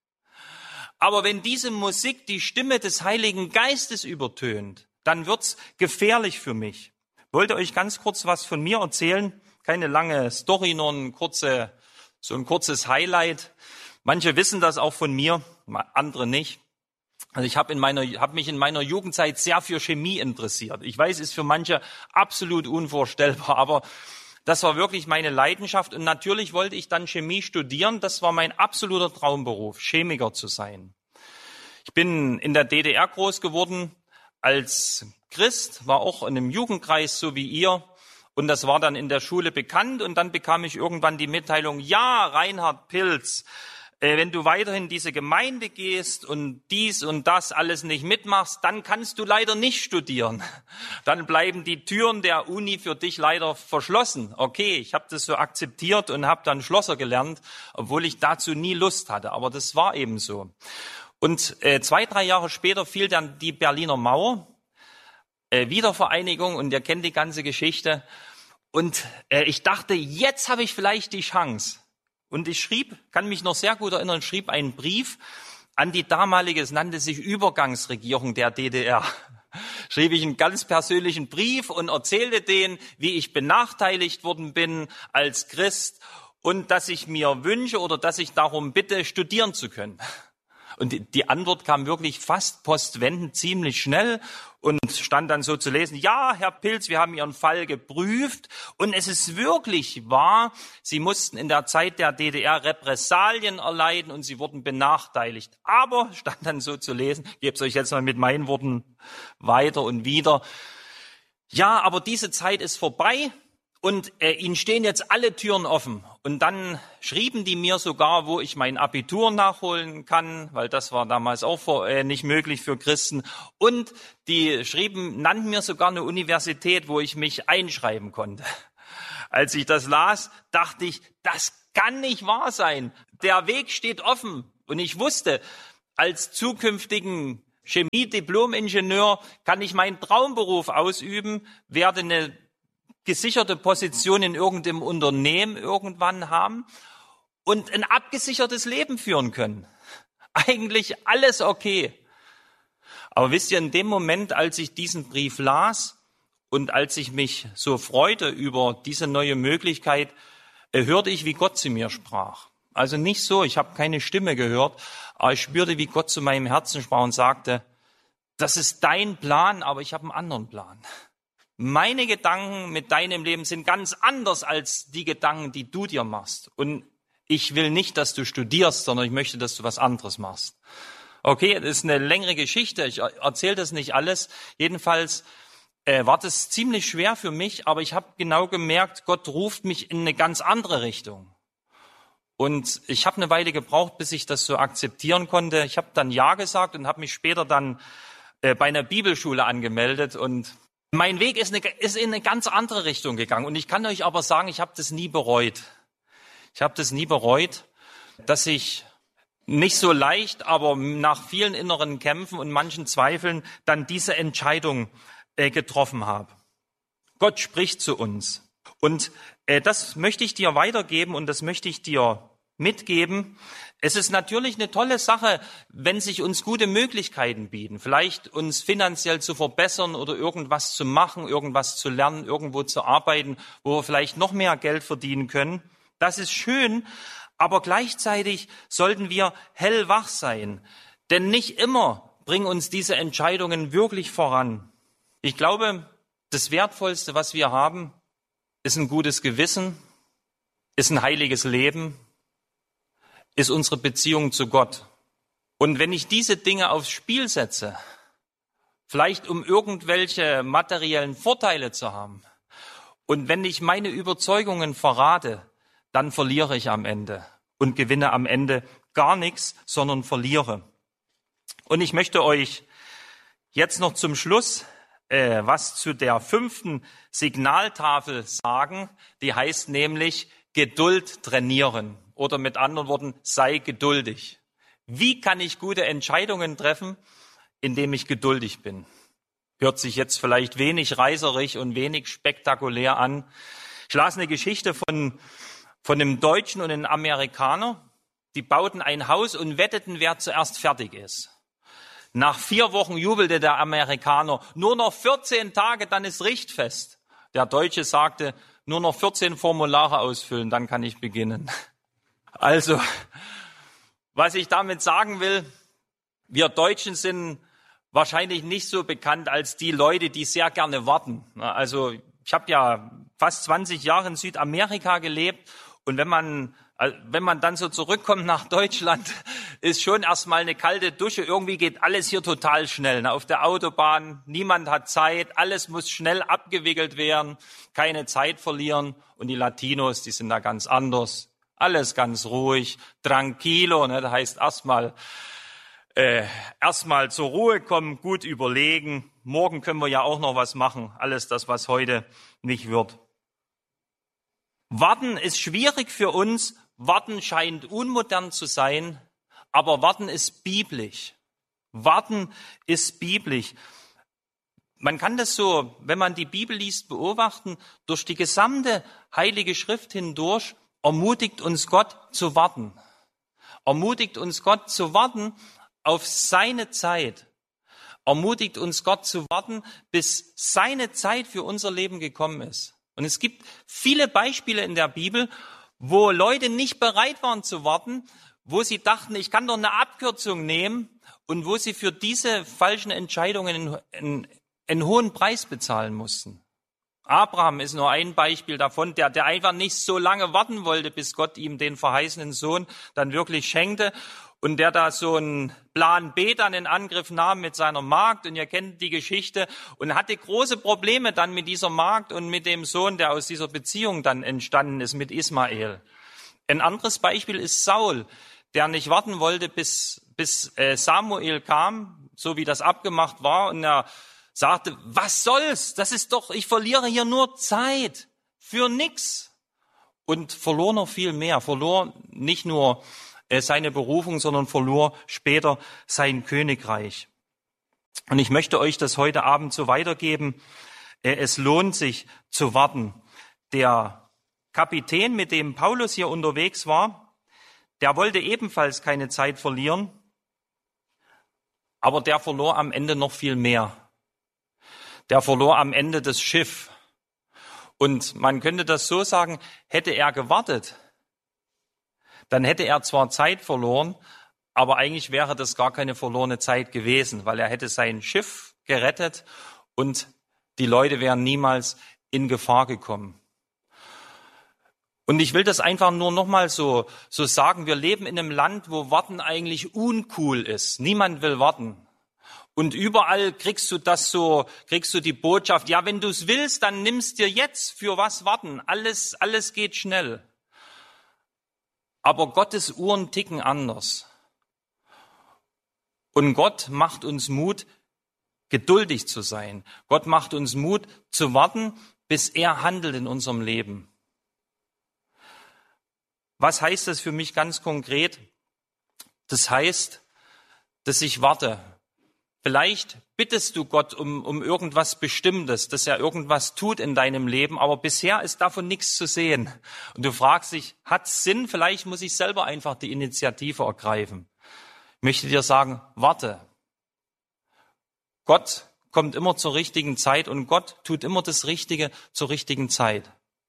Aber wenn diese Musik die Stimme des Heiligen Geistes übertönt, dann wird's gefährlich für mich. Ich wollte euch ganz kurz was von mir erzählen. Keine lange Story, nur ein kurze, so ein kurzes Highlight. Manche wissen das auch von mir, andere nicht. Also ich habe in meiner, habe mich in meiner Jugendzeit sehr für Chemie interessiert. Ich weiß, ist für manche absolut unvorstellbar, aber das war wirklich meine Leidenschaft. Und natürlich wollte ich dann Chemie studieren. Das war mein absoluter Traumberuf, Chemiker zu sein. Ich bin in der D D R groß geworden als Christ, war auch in einem Jugendkreis, so wie ihr. Und das war dann in der Schule bekannt. Und dann bekam ich irgendwann die Mitteilung, ja, Reinhard Pilz, wenn du weiterhin diese Gemeinde gehst und dies und das alles nicht mitmachst, dann kannst du leider nicht studieren. Dann bleiben die Türen der Uni für dich leider verschlossen. Okay, ich habe das so akzeptiert und habe dann Schlosser gelernt, obwohl ich dazu nie Lust hatte. Aber das war eben so. Und äh, zwei, drei Jahre später fiel dann die Berliner Mauer, äh, Wiedervereinigung, und ihr kennt die ganze Geschichte. Und äh, ich dachte, jetzt habe ich vielleicht die Chance. Und ich schrieb, kann mich noch sehr gut erinnern, schrieb einen Brief an die damalige, es nannte sich Übergangsregierung der D D R. Schrieb ich einen ganz persönlichen Brief und erzählte denen, wie ich benachteiligt worden bin als Christ und dass ich mir wünsche oder dass ich darum bitte, studieren zu können. Und die, die Antwort kam wirklich fast postwendend, ziemlich schnell, und stand dann so zu lesen, ja, Herr Pilz, wir haben Ihren Fall geprüft und es ist wirklich wahr, Sie mussten in der Zeit der D D R Repressalien erleiden und Sie wurden benachteiligt. Aber, stand dann so zu lesen, ich gebe es euch jetzt mal mit meinen Worten weiter und wieder, ja, aber diese Zeit ist vorbei. Und äh, ihnen stehen jetzt alle Türen offen. Und dann schrieben die mir sogar, wo ich mein Abitur nachholen kann, weil das war damals auch vor, äh, nicht möglich für Christen. Und die schrieben, nannten mir sogar eine Universität, wo ich mich einschreiben konnte. Als ich das las, dachte ich, das kann nicht wahr sein. Der Weg steht offen. Und ich wusste, als zukünftigen Chemie-Diplom-Ingenieur kann ich meinen Traumberuf ausüben, werde eine gesicherte Position in irgendeinem Unternehmen irgendwann haben und ein abgesichertes Leben führen können. Eigentlich alles okay. Aber wisst ihr, in dem Moment, als ich diesen Brief las und als ich mich so freute über diese neue Möglichkeit, hörte ich, wie Gott zu mir sprach. Also nicht so, ich habe keine Stimme gehört, aber ich spürte, wie Gott zu meinem Herzen sprach und sagte, das ist dein Plan, aber ich habe einen anderen Plan. Meine Gedanken mit deinem Leben sind ganz anders als die Gedanken, die du dir machst. Und ich will nicht, dass du studierst, sondern ich möchte, dass du was anderes machst. Okay, das ist eine längere Geschichte. Ich erzähle das nicht alles. Jedenfalls äh, war das ziemlich schwer für mich, aber ich habe genau gemerkt, Gott ruft mich in eine ganz andere Richtung. Und ich habe eine Weile gebraucht, bis ich das so akzeptieren konnte. Ich habe dann Ja gesagt und habe mich später dann äh, bei einer Bibelschule angemeldet, und mein Weg ist, eine, ist in eine ganz andere Richtung gegangen. Und ich kann euch aber sagen, ich habe das nie bereut. Ich habe das nie bereut, dass ich nicht so leicht, aber nach vielen inneren Kämpfen und manchen Zweifeln dann diese Entscheidung äh, getroffen habe. Gott spricht zu uns. Und äh, das möchte ich dir weitergeben und das möchte ich dir mitgeben. Es ist natürlich eine tolle Sache, wenn sich uns gute Möglichkeiten bieten, vielleicht uns finanziell zu verbessern oder irgendwas zu machen, irgendwas zu lernen, irgendwo zu arbeiten, wo wir vielleicht noch mehr Geld verdienen können. Das ist schön, aber gleichzeitig sollten wir hellwach sein, denn nicht immer bringen uns diese Entscheidungen wirklich voran. Ich glaube, das Wertvollste, was wir haben, ist ein gutes Gewissen, ist ein heiliges Leben, ist unsere Beziehung zu Gott. Und wenn ich diese Dinge aufs Spiel setze, vielleicht um irgendwelche materiellen Vorteile zu haben, und wenn ich meine Überzeugungen verrate, dann verliere ich am Ende und gewinne am Ende gar nichts, sondern verliere. Und ich möchte euch jetzt noch zum Schluss äh, was zu der fünften Signaltafel sagen. Die heißt nämlich Geduld trainieren oder mit anderen Worten, sei geduldig. Wie kann ich gute Entscheidungen treffen, indem ich geduldig bin? Hört sich jetzt vielleicht wenig reißerig und wenig spektakulär an. Ich las eine Geschichte von, von einem Deutschen und einem Amerikaner. Die bauten ein Haus und wetteten, wer zuerst fertig ist. Nach vier Wochen jubelte der Amerikaner, nur noch vierzehn Tage, dann ist richtfest. Der Deutsche sagte, nur noch vierzehn Formulare ausfüllen, dann kann ich beginnen. Also, was ich damit sagen will, wir Deutschen sind wahrscheinlich nicht so bekannt als die Leute, die sehr gerne warten. Also, ich habe ja fast zwanzig Jahre in Südamerika gelebt und wenn man wenn man dann so zurückkommt nach Deutschland, ist schon erstmal eine kalte Dusche. Irgendwie geht alles hier total schnell. Auf der Autobahn, niemand hat Zeit, alles muss schnell abgewickelt werden, keine Zeit verlieren. Und die Latinos, die sind da ganz anders. Alles ganz ruhig, tranquilo, ne? Das heißt erstmal äh, erstmal zur Ruhe kommen, gut überlegen. Morgen können wir ja auch noch was machen. Alles das, was heute nicht wird. Warten ist schwierig für uns. Warten scheint unmodern zu sein, aber Warten ist biblisch. Warten ist biblisch. Man kann das so, wenn man die Bibel liest, beobachten. Durch die gesamte Heilige Schrift hindurch ermutigt uns Gott zu warten. Ermutigt uns Gott zu warten auf seine Zeit. Ermutigt uns Gott zu warten, bis seine Zeit für unser Leben gekommen ist. Und es gibt viele Beispiele in der Bibel, wo Leute nicht bereit waren zu warten, wo sie dachten, ich kann doch eine Abkürzung nehmen und wo sie für diese falschen Entscheidungen einen, einen hohen Preis bezahlen mussten. Abraham ist nur ein Beispiel davon, der, der einfach nicht so lange warten wollte, bis Gott ihm den verheißenen Sohn dann wirklich schenkte und der da so einen Plan B dann in Angriff nahm mit seiner Magd und ihr kennt die Geschichte und hatte große Probleme dann mit dieser Magd und mit dem Sohn, der aus dieser Beziehung dann entstanden ist mit Ismael. Ein anderes Beispiel ist Saul, der nicht warten wollte, bis, bis Samuel kam, so wie das abgemacht war und er sagte, was soll's? Das ist doch, ich verliere hier nur Zeit für nix. Und verlor noch viel mehr, verlor nicht nur seine Berufung, sondern verlor später sein Königreich. Und ich möchte euch das heute Abend so weitergeben. Es lohnt sich zu warten. Der Kapitän, mit dem Paulus hier unterwegs war, der wollte ebenfalls keine Zeit verlieren, aber der verlor am Ende noch viel mehr. Der verlor am Ende das Schiff. Und man könnte das so sagen, hätte er gewartet, dann hätte er zwar Zeit verloren, aber eigentlich wäre das gar keine verlorene Zeit gewesen, weil er hätte sein Schiff gerettet und die Leute wären niemals in Gefahr gekommen. Und ich will das einfach nur nochmal so, so sagen, wir leben in einem Land, wo Warten eigentlich uncool ist. Niemand will warten. Und überall kriegst du das so, kriegst du die Botschaft, ja, wenn du es willst, dann nimmst dir jetzt für was warten. Alles, alles geht schnell. Aber Gottes Uhren ticken anders. Und Gott macht uns Mut, geduldig zu sein. Gott macht uns Mut, zu warten, bis er handelt in unserem Leben. Was heißt das für mich ganz konkret? Das heißt, dass ich warte. Vielleicht bittest du Gott um, um irgendwas Bestimmtes, dass er irgendwas tut in deinem Leben, aber bisher ist davon nichts zu sehen. Und du fragst dich, hat's Sinn? Vielleicht muss ich selber einfach die Initiative ergreifen. Ich möchte dir sagen, warte. Gott kommt immer zur richtigen Zeit und Gott tut immer das Richtige zur richtigen Zeit.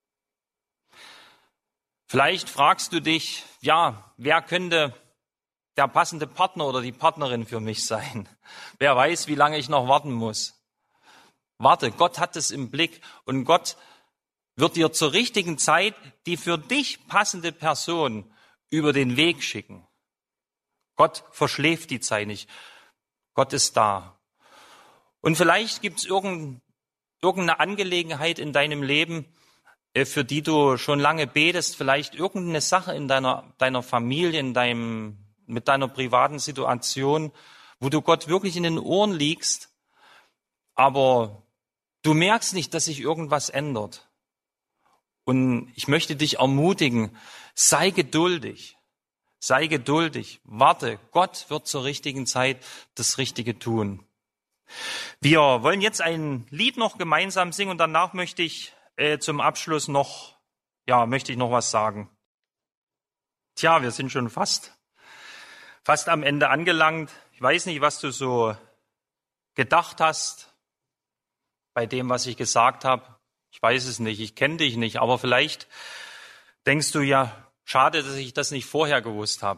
Vielleicht fragst du dich, ja, wer könnte der passende Partner oder die Partnerin für mich sein? Wer weiß, wie lange ich noch warten muss? Warte, Gott hat es im Blick und Gott wird dir zur richtigen Zeit die für dich passende Person über den Weg schicken. Gott verschläft die Zeit nicht. Gott ist da. Und vielleicht gibt es irgendein, irgendeine Angelegenheit in deinem Leben, für die du schon lange betest, vielleicht irgendeine Sache in deiner, deiner Familie, in deinem mit deiner privaten Situation, wo du Gott wirklich in den Ohren liegst, aber du merkst nicht, dass sich irgendwas ändert. Und ich möchte dich ermutigen, sei geduldig, sei geduldig, warte, Gott wird zur richtigen Zeit das Richtige tun. Wir wollen jetzt ein Lied noch gemeinsam singen und danach möchte ich äh, zum Abschluss noch, ja, möchte ich noch was sagen. Tja, wir sind schon fast Fast am Ende angelangt. Ich weiß nicht, was du so gedacht hast bei dem, was ich gesagt habe. Ich weiß es nicht, ich kenne dich nicht, aber vielleicht denkst du ja, schade, dass ich das nicht vorher gewusst habe.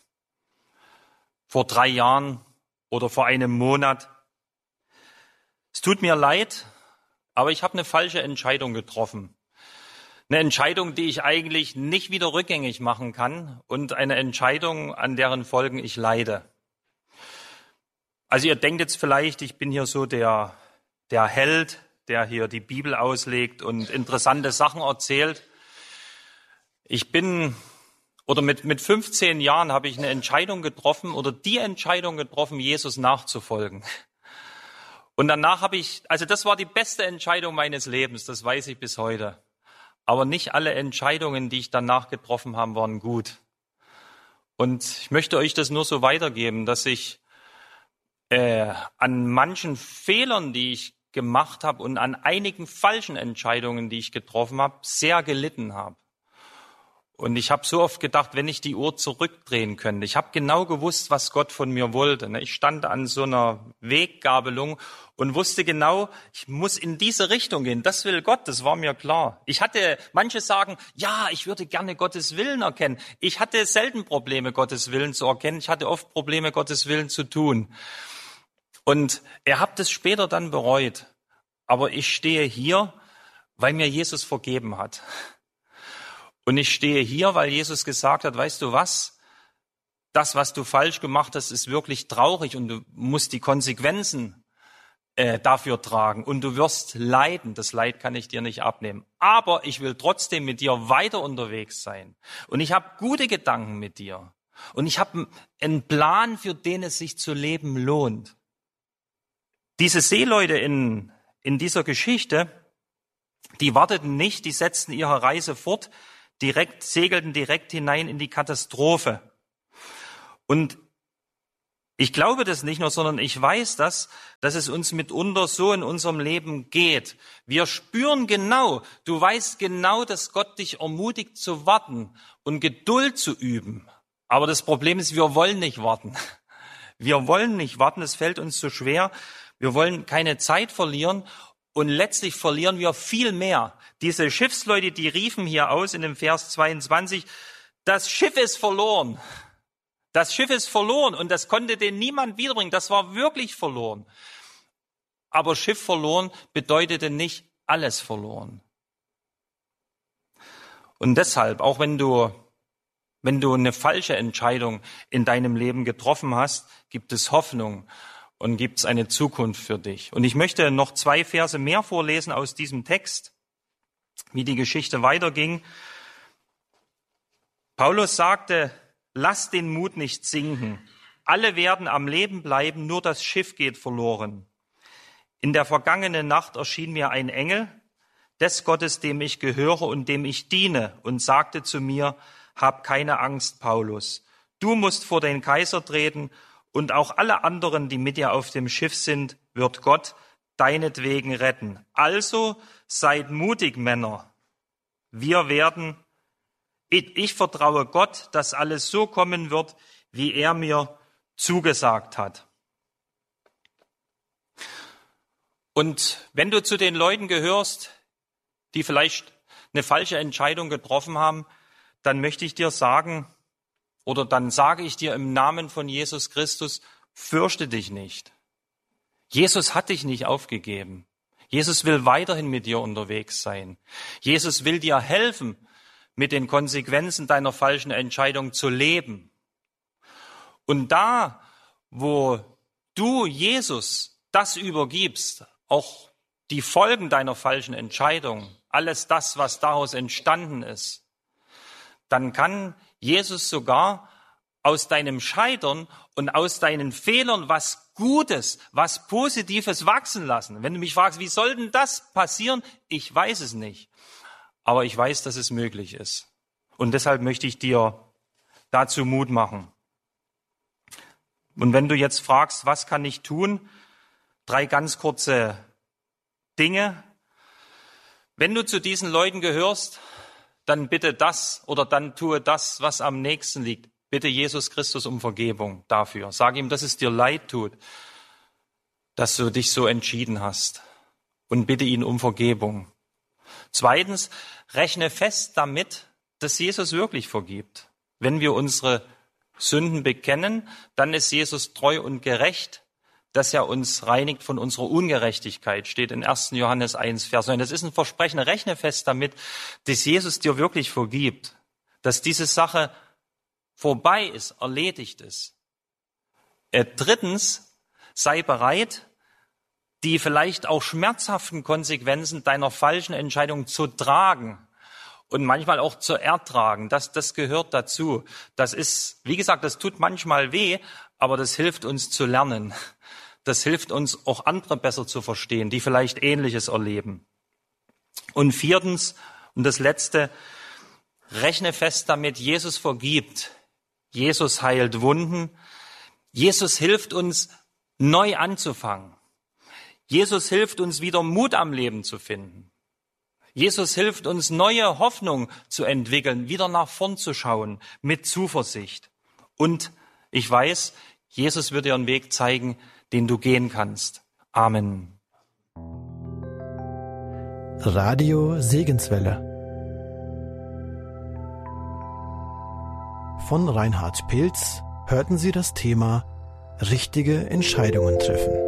Vor drei Jahren oder vor einem Monat. Es tut mir leid, aber ich habe eine falsche Entscheidung getroffen. Eine Entscheidung, die ich eigentlich nicht wieder rückgängig machen kann und eine Entscheidung, an deren Folgen ich leide. Also ihr denkt jetzt vielleicht, ich bin hier so der, der Held, der hier die Bibel auslegt und interessante Sachen erzählt. Ich bin, oder mit, mit fünfzehn Jahren habe ich eine Entscheidung getroffen oder die Entscheidung getroffen, Jesus nachzufolgen. Und danach habe ich, also das war die beste Entscheidung meines Lebens, das weiß ich bis heute. Aber nicht alle Entscheidungen, die ich danach getroffen habe, waren gut. Und ich möchte euch das nur so weitergeben, dass ich äh, an manchen Fehlern, die ich gemacht habe und an einigen falschen Entscheidungen, die ich getroffen habe, sehr gelitten habe. Und ich habe so oft gedacht, wenn ich die Uhr zurückdrehen könnte. Ich habe genau gewusst, was Gott von mir wollte. Ich stand an so einer Weggabelung und wusste genau, ich muss in diese Richtung gehen. Das will Gott, das war mir klar. Ich hatte, manche sagen, ja, ich würde gerne Gottes Willen erkennen. Ich hatte selten Probleme, Gottes Willen zu erkennen. Ich hatte oft Probleme, Gottes Willen zu tun. Und er hat es später dann bereut. Aber ich stehe hier, weil mir Jesus vergeben hat. Und ich stehe hier, weil Jesus gesagt hat, weißt du was? Das, was du falsch gemacht hast, ist wirklich traurig und du musst die Konsequenzen äh, dafür tragen und du wirst leiden. Das Leid kann ich dir nicht abnehmen. Aber ich will trotzdem mit dir weiter unterwegs sein. Und ich habe gute Gedanken mit dir. Und ich habe einen Plan, für den es sich zu leben lohnt. Diese Seeleute in, in dieser Geschichte, die warteten nicht, die setzten ihre Reise fort, direkt, segelten direkt hinein in die Katastrophe. Und ich glaube das nicht nur, sondern ich weiß das, dass es uns mitunter so in unserem Leben geht. Wir spüren genau, du weißt genau, dass Gott dich ermutigt zu warten und Geduld zu üben. Aber das Problem ist, wir wollen nicht warten. Wir wollen nicht warten, es fällt uns so schwer. Wir wollen keine Zeit verlieren. Und letztlich verlieren wir viel mehr. Diese Schiffsleute, die riefen hier aus in dem Vers zweiundzwanzig, das Schiff ist verloren. Das Schiff ist verloren und das konnte denen niemand wiederbringen. Das war wirklich verloren. Aber Schiff verloren bedeutete nicht alles verloren. Und deshalb, auch wenn du, wenn du eine falsche Entscheidung in deinem Leben getroffen hast, gibt es Hoffnung. Und gibt es eine Zukunft für dich. Und ich möchte noch zwei Verse mehr vorlesen aus diesem Text, wie die Geschichte weiterging. Paulus sagte, lasst den Mut nicht sinken. Alle werden am Leben bleiben, nur das Schiff geht verloren. In der vergangenen Nacht erschien mir ein Engel des Gottes, dem ich gehöre und dem ich diene, und sagte zu mir, hab keine Angst, Paulus. Du musst vor den Kaiser treten, und auch alle anderen, die mit dir auf dem Schiff sind, wird Gott deinetwegen retten. Also seid mutig, Männer. Wir werden, ich, ich vertraue Gott, dass alles so kommen wird, wie er mir zugesagt hat. Und wenn du zu den Leuten gehörst, die vielleicht eine falsche Entscheidung getroffen haben, dann möchte ich dir sagen, oder dann sage ich dir im Namen von Jesus Christus, fürchte dich nicht. Jesus hat dich nicht aufgegeben. Jesus will weiterhin mit dir unterwegs sein. Jesus will dir helfen, mit den Konsequenzen deiner falschen Entscheidung zu leben. Und da, wo du Jesus das übergibst, auch die Folgen deiner falschen Entscheidung, alles das, was daraus entstanden ist, dann kann Jesus sogar aus deinem Scheitern und aus deinen Fehlern was Gutes, was Positives wachsen lassen. Wenn du mich fragst, wie soll denn das passieren? Ich weiß es nicht. Aber ich weiß, dass es möglich ist. Und deshalb möchte ich dir dazu Mut machen. Und wenn du jetzt fragst, was kann ich tun? Drei ganz kurze Dinge. Wenn du zu diesen Leuten gehörst, dann bitte das oder dann tue das, was am nächsten liegt. Bitte Jesus Christus um Vergebung dafür. Sag ihm, dass es dir leid tut, dass du dich so entschieden hast. Und bitte ihn um Vergebung. Zweitens, rechne fest damit, dass Jesus wirklich vergibt. Wenn wir unsere Sünden bekennen, dann ist Jesus treu und gerecht, dass er uns reinigt von unserer Ungerechtigkeit, steht in ersten Johannes eins, Vers neun. Das ist ein Versprechen, rechne fest damit, dass Jesus dir wirklich vergibt, dass diese Sache vorbei ist, erledigt ist. Äh, drittens, sei bereit, die vielleicht auch schmerzhaften Konsequenzen deiner falschen Entscheidung zu tragen und manchmal auch zu ertragen. Das, das gehört dazu. Das ist, wie gesagt, das tut manchmal weh, aber das hilft uns zu lernen. Das hilft uns auch andere besser zu verstehen, die vielleicht Ähnliches erleben. Und viertens, und das Letzte, rechne fest damit, Jesus vergibt. Jesus heilt Wunden. Jesus hilft uns, neu anzufangen. Jesus hilft uns, wieder Mut am Leben zu finden. Jesus hilft uns, neue Hoffnung zu entwickeln, wieder nach vorn zu schauen, mit Zuversicht. Und ich weiß, Jesus wird dir einen Weg zeigen, den du gehen kannst. Amen. Radio Segenswelle von Reinhard Pilz hörten Sie das Thema Richtige Entscheidungen treffen.